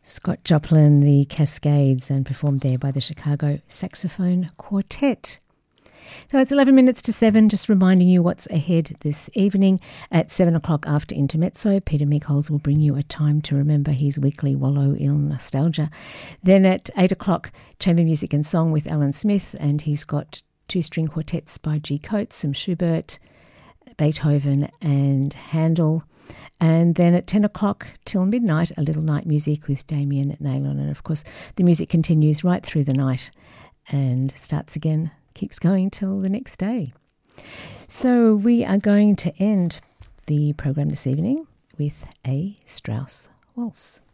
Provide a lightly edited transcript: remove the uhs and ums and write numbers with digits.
Scott Joplin, the Cascades, and performed there by the Chicago Saxophone Quartet. So it's 11 minutes to 7, just reminding you what's ahead this evening. At 7 o'clock after Intermezzo, Peter Meekholes will bring you a time to remember his weekly wallow in nostalgia. Then at 8 o'clock, Chamber Music and Song with Alan Smith, and he's got 2-string quartets by G. Coates, some Schubert, Beethoven and Handel. And then at 10 o'clock till midnight, a little night music with Damien Naylon. And of course, the music continues right through the night and starts again, keeps going till the next day. So we are going to end the program this evening with a Strauss waltz.